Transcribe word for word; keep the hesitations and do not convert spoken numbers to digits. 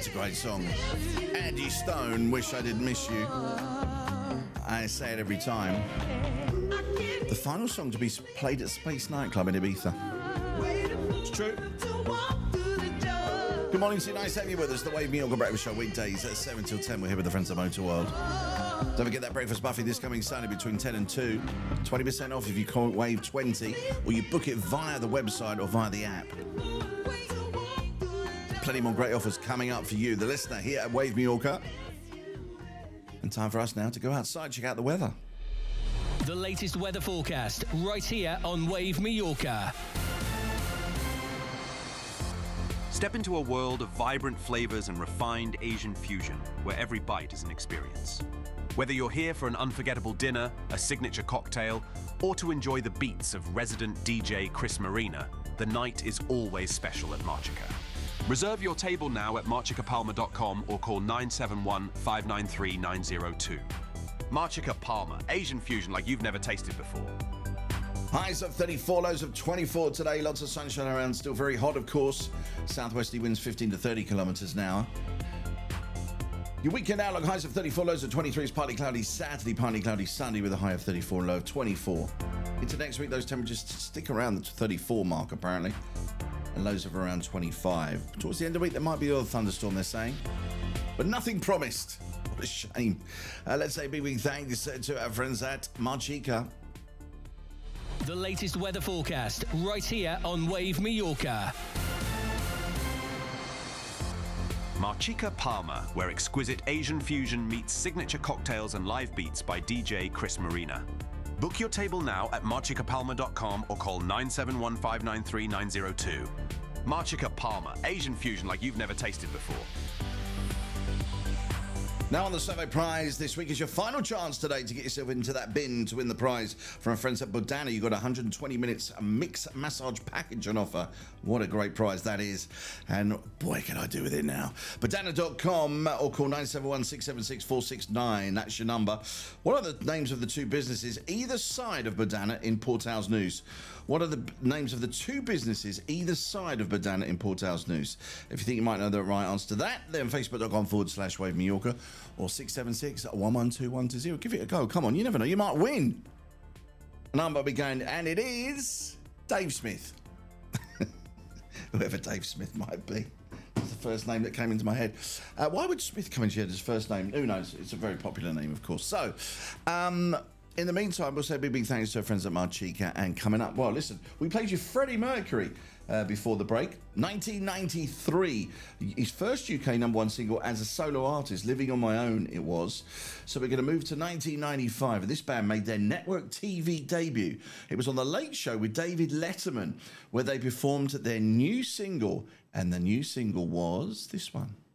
It's a great song. Andy Stone, Wish I Didn't Miss You. I say it every time. The final song to be played at Space Nightclub in Ibiza. It's true. Good morning to you. Nice to have you with us. The Wave New York Breakfast Show weekdays at seven till ten. We're here with the friends of Motor World. Don't forget that Breakfast Buffet this coming Sunday between ten and two. twenty percent off if you call Wave twenty or you book it via the website or via the app. Plenty more great offers coming up for you, the listener, here at Wave Mallorca. And time for us now to go outside, check out the weather. The latest weather forecast right here on Wave Mallorca. Step into a world of vibrant flavors and refined Asian fusion, where every bite is an experience. Whether you're here for an unforgettable dinner, a signature cocktail, or to enjoy the beats of resident D J Chris Marina, the night is always special at Marchica. Reserve your table now at marchica palma dot com or call nine seven one, five nine three, nine zero two. Marchica Palma, Asian fusion like you've never tasted before. Highs of thirty-four, lows of twenty-four today. Lots of sunshine around, still very hot, of course. Southwesterly winds fifteen to thirty kilometres an hour. Your weekend outlook, highs of thirty-four, lows of twenty-three. Is partly cloudy Saturday, partly cloudy Sunday with a high of thirty-four and low of twenty-four. Into next week, those temperatures stick around the thirty-four mark, apparently. And lows of around twenty-five. Towards the end of the week, there might be a thunderstorm, they're saying. But nothing promised. What a shame. Uh, let's say a big, big thanks to our friends at Marchica. The latest weather forecast right here on Wave Mallorca. Marchica Palma, where exquisite Asian fusion meets signature cocktails and live beats by D J Chris Marina. Book your table now at marchica palma dot com or call nine seven one, five nine three, nine zero two. Marchica Palma, Asian fusion like you've never tasted before. Now on the survey prize this week is your final chance today to get yourself into that bin to win the prize from our friends at Bodana. You've got one hundred twenty minutes mix massage package on offer. What a great prize that is. And boy, can I do with it now. Bodana dot com or call nine seven one, six seven six, four six nine. That's your number. What are the names of the two businesses either side of Bodana in Port Owls News? What are the names of the two businesses either side of Bodana in Port Owls News? If you think you might know the right answer to that, then facebook dot com forward slash Wave Mallorca or six seven six, one one two, one two zero. Give it a go. Come on, you never know. You might win. Number be going, and it is Dave Smith. Whoever Dave Smith might be. That's the first name that came into my head. Uh, why would Smith come into your head as first name? Who knows? It's a very popular name, of course. So, um... in the meantime, we'll say a big, big thanks to our friends at Marchica. And coming up, well, listen, we played you Freddie Mercury uh, before the break. nineteen ninety-three, his first U K number one single as a solo artist, Living on My Own, it was. So we're going to move to nineteen ninety-five. And this band made their network T V debut. It was on The Late Show with David Letterman, where they performed their new single. And the new single was this one.